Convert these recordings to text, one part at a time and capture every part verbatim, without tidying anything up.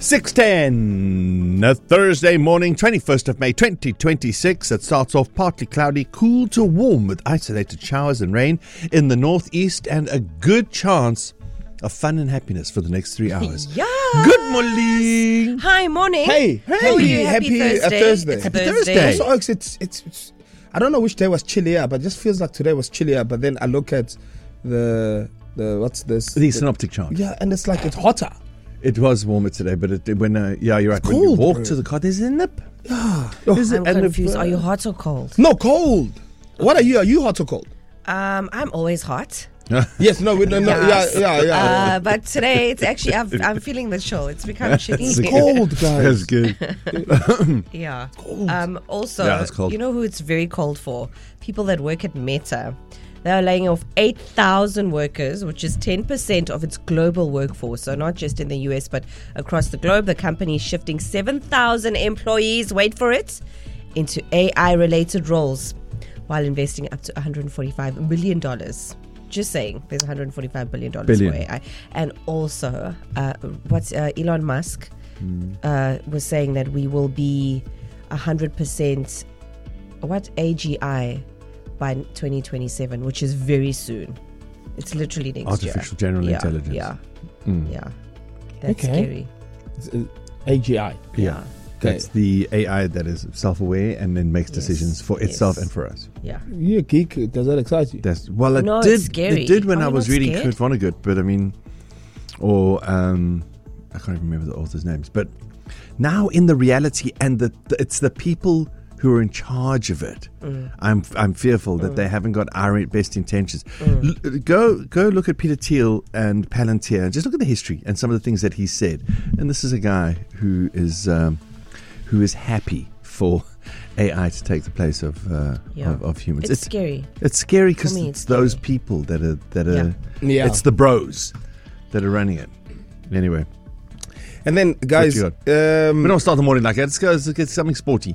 six ten, a Thursday morning, twenty-first of May, twenty twenty-six. It starts off partly cloudy, cool to warm with isolated showers and rain in the northeast and a good chance of fun and happiness for the next three hours. Yeah. Good morning. Hi, morning. Hey, hey, How are you? Happy, happy Thursday. uh, Thursday. It's Happy Thursday. Thursday. Also, Oaks, it's, it's it's I don't know which day was chillier, but it just feels like today was chillier. But then I look at the the what's this? The synoptic chart. Yeah, and it's like it's hotter. It was warmer today, but it, when uh, yeah, you're right. It's When you cold, walk bro. to the car, there's a nip. Yeah. Is I'm it- and if, confused. uh, Are you hot or cold? No, cold. What are you? Are you hot or cold? Um, I'm always hot. Yes, no, we, no, no, yeah, Yes. yeah, yeah. Uh, but today it's actually I'm, I'm feeling the chill. It's become chilly. It's cold, That's guys. good. Yeah. Cold. Um, also, Yeah, it's cold. you know who it's very cold for? People that work at Meta. They are laying off eight thousand workers, which is ten percent of its global workforce. So not just in the U S, but across the globe. The company is shifting seven thousand employees, wait for it, into A I-related roles while investing up to one hundred forty-five million dollars. Just saying, there's one hundred forty-five billion dollars Billion. for A I. And also, uh, what's uh, Elon Musk Mm. uh, was saying that we will be one hundred percent what A G I by twenty twenty-seven, which is very soon. It's literally next Artificial year. general yeah, intelligence. Yeah, Mm. yeah. That's Okay. scary. It's, uh, A G I. Yeah. That's the A I that is self-aware and then makes Yes. decisions for itself Yes. and for us. Yeah. You a geek? Does that excite you? That's well, it No, it's did. scary. It did when Are I you was not reading scared? Kurt Vonnegut, but I mean, or um, I can't even remember the authors' names. But now in the reality, and the, the it's the people who are in charge of it. Mm. I'm I'm fearful that they haven't got our best intentions. L- go go look at Peter Thiel and Palantir, and just look at the history and some of the things that he said. And this is a guy who is um, who is happy for A I to take the place of uh, Yeah. of, of humans. It's, scary. It's scary because For me, it's, it's those scary. people that are that are. Yeah. It's the bros that are running it. Anyway, And then, guys, you um, we don't start the morning like that. Let's go. Let's get something sporty.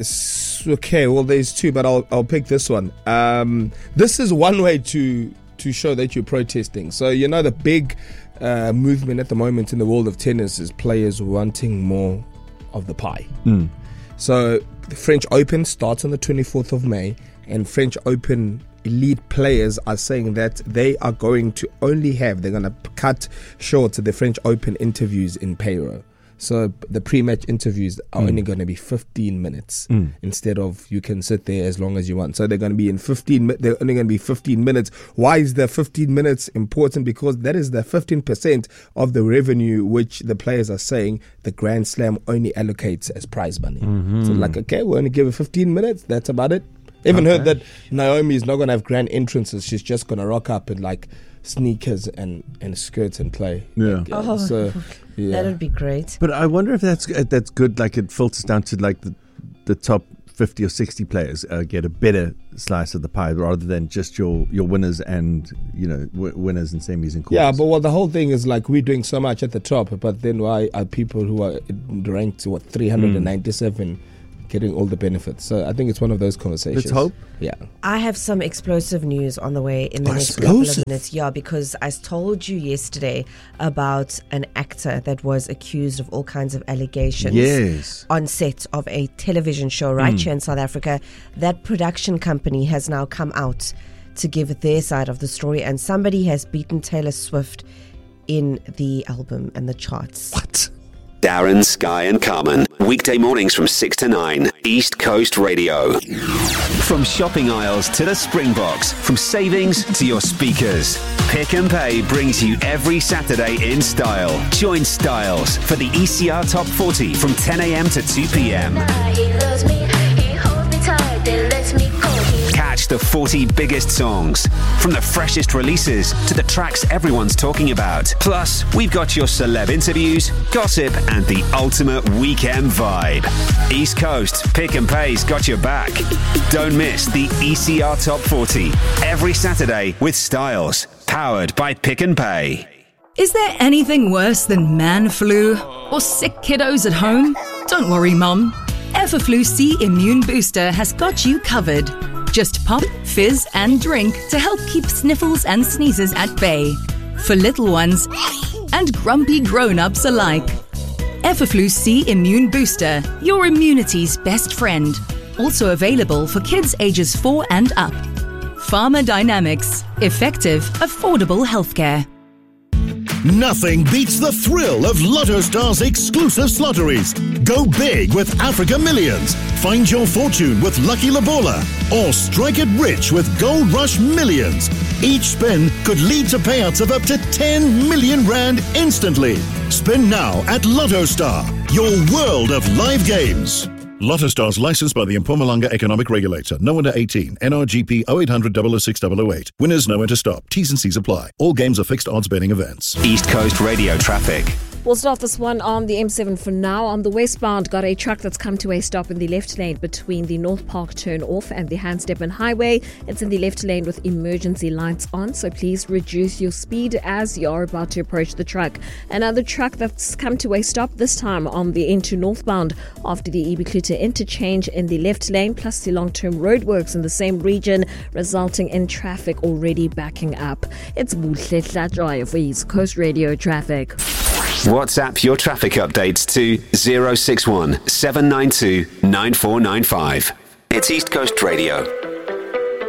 s- okay. Well, there's two, but I'll I'll pick this one. Um, this is one way to to show that you're protesting. So you know the big uh, movement at the moment in the world of tennis is players wanting more of the pie. Mm. So the French Open starts on the twenty-fourth of May, and French Open elite players are saying that they are going to only have, they're going to cut short the French Open interviews in payroll. So the pre-match interviews are Mm. only going to be fifteen minutes Mm. instead of you can sit there as long as you want. So they're going to be in fifteen. mi- They're only going to be fifteen minutes. Why is the fifteen minutes important? Because that is the fifteen percent of the revenue which the players are saying the Grand Slam only allocates as prize money. Mm-hmm. So like, okay, we're going to give it fifteen minutes. That's about it. Even Okay. heard that Naomi is not going to have grand entrances. She's just going to rock up in like sneakers and, and skirts and play. Yeah. Like, uh, Oh, so, yeah. That would be great. But I wonder if that's uh, that's good. Like it filters down to like the the top fifty or sixty players uh, get a better slice of the pie rather than just your your winners and you know w- winners and semis and quarters. Yeah, but well, the whole thing is like we're doing so much at the top, but then why are people who are ranked what three hundred ninety-seven getting all the benefits? So I think it's one of those conversations. Let's hope. Yeah. I have some explosive news on the way in the Oh, next couple explosive? of minutes. Yeah, because I told you yesterday about an actor that was accused of all kinds of allegations Yes. on set of a television show right here in South Africa. That production company has now come out to give their side of the story, and somebody has beaten Taylor Swift in the album and the charts. What? Darren, Sky and Carmen. Weekday mornings from six to nine. East Coast Radio. From shopping aisles to the Springboks. From savings to your speakers. Pick and Pay brings you every Saturday in style. Join Styles for the E C R Top forty from ten a.m. to two p.m. He loves me, he holds me tight, then lets me go. He Catch the forty biggest songs. From the freshest releases to the tracks everyone's talking about. Plus, we've got your celeb interviews, gossip, and the ultimate weekend vibe. East Coast Pick and Pay's got your back. Don't miss the E C R Top forty every Saturday with Styles. Powered by Pick and Pay. Is there anything worse than man flu or sick kiddos at home? Don't worry, Mum. Everflu C Immune Booster has got you covered. Just pop, fizz and drink to help keep sniffles and sneezes at bay. For little ones and grumpy grown-ups alike. Everflu C Immune Booster, your immunity's best friend. Also available for kids ages four and up. Pharmadynamics. Effective, affordable healthcare. Nothing beats the thrill of Lotto Star's exclusive lotteries. Go big with Africa Millions. Find your fortune with Lucky Labola. Or strike it rich with Gold Rush Millions. Each spin could lead to payouts of up to ten million rand instantly. Spin now at Lotto Star, your world of live games. Lotto Stars licensed by the Mpumalanga Economic Regulator. No under eighteen. N R G P oh eight hundred, double oh six, double oh eight. Winners know when to stop. T's and C's apply. All games are fixed odds betting events. East Coast Radio traffic. We'll start this one on the M seven for now. On the westbound, got a truck that's come to a stop in the left lane between the North Park turn off and the Handstepin Highway. It's in the left lane with emergency lights on, so please reduce your speed as you are about to approach the truck. Another truck that's come to a stop, this time on the N two northbound after the Ibikluta interchange in the left lane, plus the long-term roadworks in the same region, resulting in traffic already backing up. It's Buhle Hlatswayo for East Coast Radio traffic. WhatsApp your traffic updates to zero six one seven nine two nine four nine five. It's East Coast Radio.